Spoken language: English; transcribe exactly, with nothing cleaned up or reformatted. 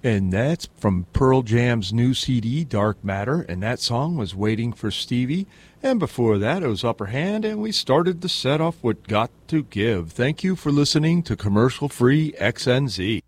And that's from Pearl Jam's new C D, Dark Matter, and that song was Waiting for Stevie. And before that, it was Upper Hand, and we started the set off with Got to Give. Thank you for listening to Commercial Free X N Z.